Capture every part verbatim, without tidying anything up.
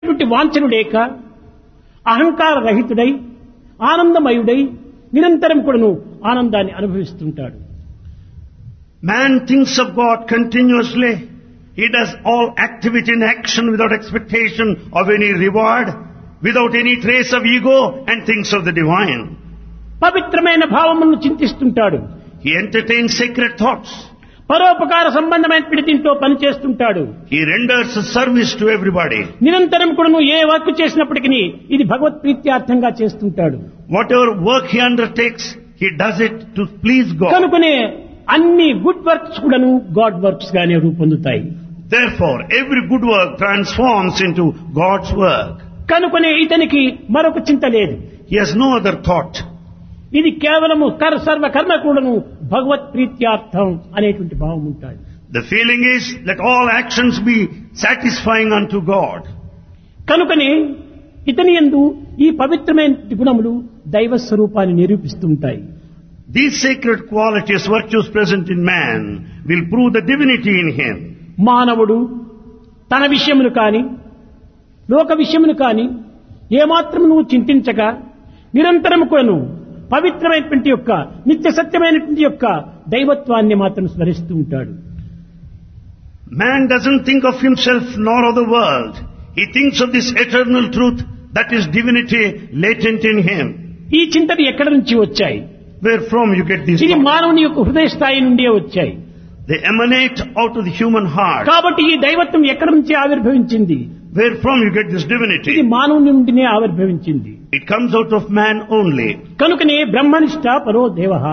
వాంఛలు లేక అహంకార రహితుడై ఆనందమయుడై నిరంతరం కూడాను ఆనందాన్ని అనుభవిస్తుంటాడు. Man thinks of God continuously. He does all activity and action without expectation of any reward, without any trace of ego, and thinks of the divine. పవిత్రమైన భావములను చింతిస్తుంటాడు. He entertains sacred thoughts. పరోపకార సంబంధమైన దీంట్లో పనిచేస్తుంటాడు. He renders a service to everybody. నిరంతరం కూడాను ఏ work చేసినప్పటికీ ఇది భగవత్ ప్రీత్యార్థంగా చేస్తుంటాడు. Whatever work he undertakes, he does it to please God. కనుకనే అన్ని గుడ్ వర్క్స్ కూడాను గాడ్ వర్క్స్ గానే రూపొందుతాయి. Therefore, every good work transforms into God's work. కనుకనే ఇతనికి మరొక చింత లేదు. He has no other thought. ఇది కేవలము కర్ సర్వ కర్మ కూడాను భగవత్ ప్రీత్యార్థం అనేటువంటి భావం ఉంటుంది. The feeling is that all actions be satisfying unto God. కనుకనే ఇతని యందు ఈ పవిత్రమైన గుణములు దైవ స్వరూపాన్ని నిరూపిస్తుంటాయి. These sacred qualities, virtues present in man, will prove the divinity in him. మానవుడు తన విషయమును కాని లోక విషయమును కాని ఏమాత్రం నువ్వు చింతించక నిరంతరం కూడాను పవిత్రమైనటువంటి యొక్క నిత్య సత్యమైనటువంటి యొక్క దైవత్వాన్ని మాత్రం స్మరిస్తూ ఉంటాడు. Man doesn't think of himself nor of the world. He thinks of this eternal truth that is divinity latent in him. ఈ చింతలు ఎక్కడి నుంచి వచ్చాయి? Where from you get these ఇది thoughts? మానవుని యొక్క హృదయ స్థాయి నుండే వచ్చాయి. They emanate out of the human heart. కాబట్టి ఈ దైవత్వం ఎక్కడి నుంచి ఆవిర్భవించింది? Where from you get this ఇది divinity? మానవుని నుండినే ఆవిర్భవించింది. It comes out of man only. కనుకనే బ్రహ్మనిష్ట పరో దేవః.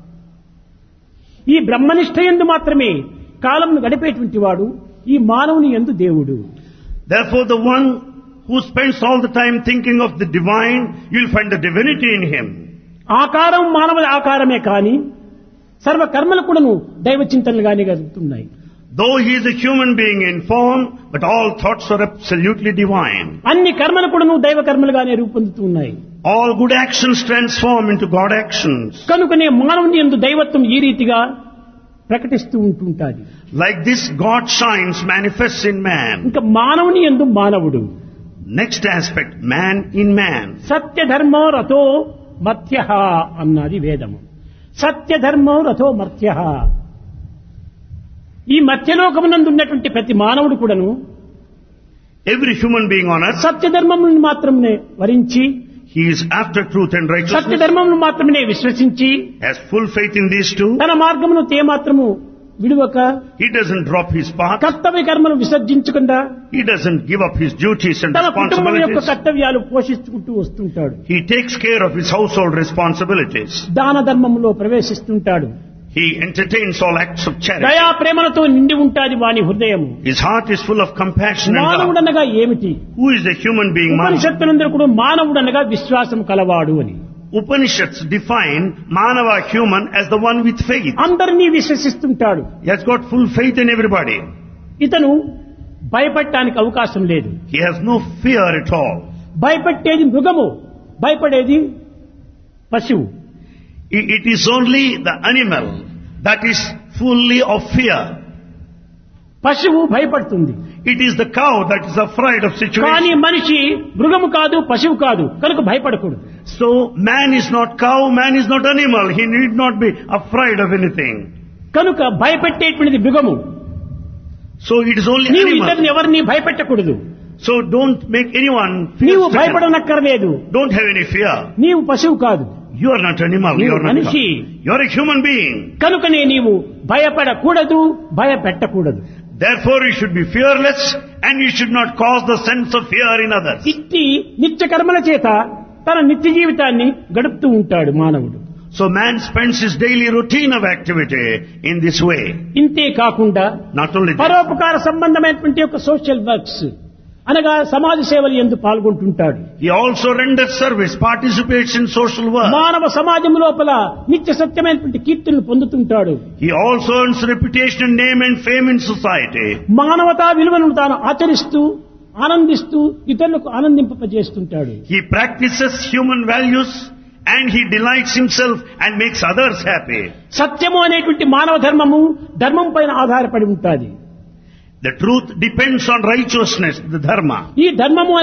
ఈ బ్రహ్మనిష్ట యందు మాత్రమే కాలంను గడిపేటువంటి వాడు ఈ మానవుని యందు దేవుడు. Therefore, the one who spends all the time thinking of the divine, you'll find the divinity in him. ఆకారం మానవ ఆకారమే కాని సర్వ కర్మలు కూడాను దైవ చింతనలుగానే జరుగుతున్నాయి. Though he is a human being in form, but all thoughts are absolutely divine. అన్ని కర్మలు కూడాను దైవ కర్మలుగానే రూపొందుతున్నాయి. All good actions transform into God actions. కనుకనే మానవుని యందు దైవత్వం ఈ రీతిగా ప్రకటిస్తూ ఉంటుంటాది. Like this, God shines, manifests in man. ఇంకా మానవుని యందు మానవుడు. Next aspect, man in man. సత్యధర్మో రథో మర్త్యః అన్నది వేదము. సత్యధర్మో రథో మర్త్యః. ఈ మధ్యలోకమునందు ఉన్నటువంటి ప్రతి మానవుడు కూడాను Every human being on earth, సత్యధర్మమును మాత్రమే వరించి he is after truth and righteousness, సత్యధర్మమును మాత్రమే విశ్వసించి has full faith in these two. తన మార్గమును తే మాత్రము విడువక He doesn't drop his path. కర్తవ్య కర్మను విసర్జించకుండా He doesn't give up his duties and తన కుటుంబం యొక్క responsibilities. కర్తవ్యాలు పోషించుకుంటూ వస్తుంటాడు. He takes care of his household responsibilities. దాన ధర్మములో ప్రవేశిస్తుంటాడు. He entertains all acts of charity. దయా ప్రేమలతో నిండి ఉంటాది వాని హృదయము. His heart is full of compassion and love. మానవుడనగా ఏమిటి? Who is the human being? Manav? ఉపనిషత్తులందరూ కూడా మానవుడనగా విశ్వాసం కలవాడు అని. Upanishads define Manava human as the one with faith. అందరినీ విశ్వసిస్తుంటాడు. He has got full faith in everybody. ఇతను భయపడటానికి అవకాశం లేదు. He has no fear at all. భయపెట్టేది మృగము, భయపడేది పశువు. I- It is only the animal that is fully of fear. పశువు భయపడుతుంది. It is the cow that is afraid of కానీ situation. మనిషి మృగము కాదు, పశువు కాదు, కనుక భయపడకూడదు. So man is not cow, man is not animal. He need not be afraid of anything. కనుక భయపెట్టేటువంటిది మృగము. So it is only నీవు ఇతరుని animal. ఎవరిని భయపెట్టకూడదు. So don't make anyone నీవు fear. భయపడనక్కర్లేదు. Don't have any fear. నీవు పశువు కాదు, You are not animal. నీవు You are not cow. మనిషి. You are a human being. కనుకనే నీవు భయపడకూడదు, భయపెట్టకూడదు. Therefore you should be fearless and you should not cause the sense of fear in others. ఇట్టి నిత్య కర్మల చేత తన నిత్య జీవితాన్ని గడుపుతూ ఉంటాడు మానవుడు. So man spends his daily routine of activity in this way. ఇంతే కాకుండా Not only that, పరోపకార సంబంధమైనటువంటి యొక్క సోషల్ వర్క్స్ అనగా సమాజ సేవలు యందు పాల్గొంటుంటాడు. he also renders service, participates in social work. మానవ సమాజం లోపల నిత్య సత్యమైనటువంటి కీర్తులను పొందుతుంటాడు. He also earns reputation, name and fame in society. మానవతా విలువలను తాను ఆచరిస్తూ ఆనందిస్తూ ఇతరులకు ఆనందింపజేస్తుంటాడు. He practices human values and he delights himself and makes others happy. సత్యము అనేటువంటి మానవ ధర్మము ధర్మం పైన ఆధారపడి ఉంటాది. The truth depends on righteousness, the dharma. ఈ ధర్మము